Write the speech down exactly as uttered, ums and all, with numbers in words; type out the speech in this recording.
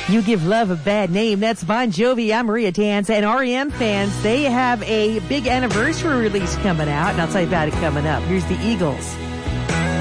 You give love a bad name. That's Bon Jovi. I'm Maria Danza. And R E M fans, they have a big anniversary release coming out, and I'll tell you about it coming up. Here's the Eagles.